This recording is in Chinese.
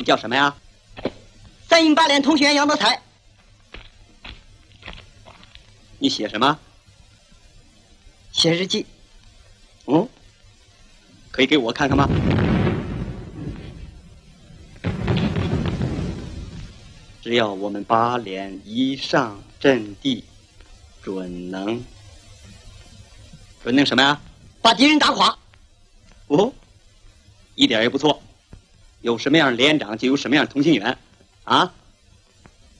你叫什么呀 3营8连通讯员杨德才。 你写什么？ 写日记。 哦，可以给我看看吗？只要我们8连一上阵地，准能什么呀？ 把敌人打垮。 哦，一点也不错。有什么样的连长，就有什么样的通信员，啊？